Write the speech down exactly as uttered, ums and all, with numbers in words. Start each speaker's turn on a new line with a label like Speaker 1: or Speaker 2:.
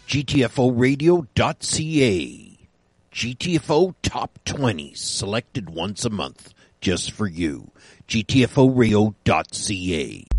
Speaker 1: G T F O radio dot C A. G T F O Top twenty, selected once a month, just for you. G T F O radio dot C A.